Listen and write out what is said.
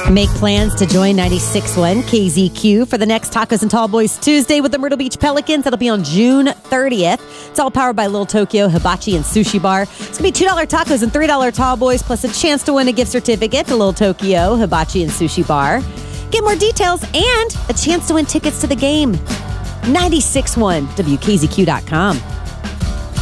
Make plans to join 96.1 KZQ for the next Tacos and Tall Boys Tuesday with the Myrtle Beach Pelicans. That'll be on June 30th. It's all powered by Little Tokyo Hibachi and Sushi Bar. It's going to be $2 tacos and $3 Tall Boys, plus a chance to win a gift certificate to Little Tokyo Hibachi and Sushi Bar. Get more details and a chance to win tickets to the game. 96.1 WKZQ.com.